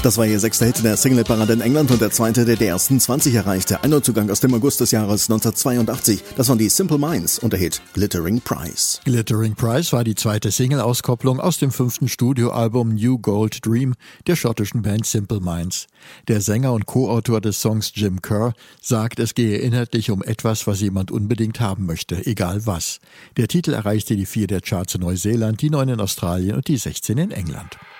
Das war ihr 6. Hit der Single-Parade in England und der 2., der die ersten 20 erreichte. Ein Neuzugang aus dem August des Jahres 1982. Das waren die Simple Minds und der Hit Glittering Prize. Glittering Prize war die zweite Single-Auskopplung aus dem 5. Studioalbum New Gold Dream der schottischen Band Simple Minds. Der Sänger und Co-Autor des Songs Jim Kerr sagt, es gehe inhaltlich um etwas, was jemand unbedingt haben möchte, egal was. Der Titel erreichte die 4 der Charts in Neuseeland, die 9 in Australien und die 16 in England.